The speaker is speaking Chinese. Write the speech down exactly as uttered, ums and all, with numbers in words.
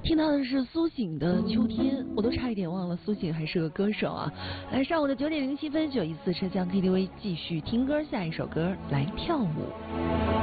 听到的是苏醒的《秋天》，我都差一点忘了苏醒还是个歌手啊！来，上午的九点零七分，九一四车厢 K T V 继续听歌，下一首歌来跳舞。